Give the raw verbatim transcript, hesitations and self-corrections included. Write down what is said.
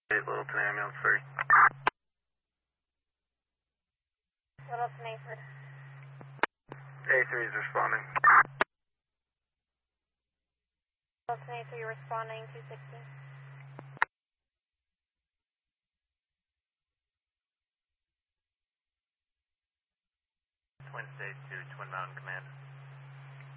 eight, Littleton ambulance first. Littleton A three. A three is responding. Littleton A three responding, two sixty. Twin State two, Twin Mountain Command.